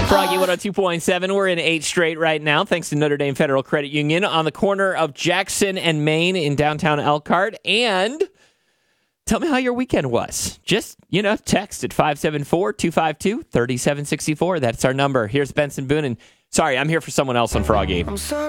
Froggy 102.7. We're in 8 straight right now, thanks to Notre Dame Federal Credit Union on the corner of Jackson and Main in downtown Elkhart. And tell me how your weekend was. Just, text at 574-252-3764. That's our number. Here's Benson Boone. And sorry, I'm here for someone else on Froggy.